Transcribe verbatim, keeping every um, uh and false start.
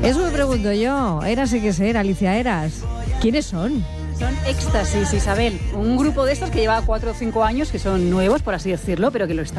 Eso me pregunto yo. Eras sí que ser, Alicia Eras. ¿Quiénes son? Son Éxtasis, Isabel. Un grupo de estos que lleva cuatro o cinco años, que son nuevos, por así decirlo, pero que lo están